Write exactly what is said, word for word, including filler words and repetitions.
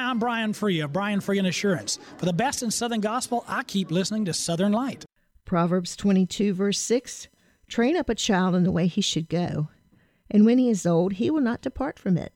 I'm Brian Free of Brian Free and Assurance. For the best in Southern Gospel, I keep listening to Southern Light. Proverbs twenty-two, verse six, train up a child in the way he should go, and when he is old, he will not depart from it.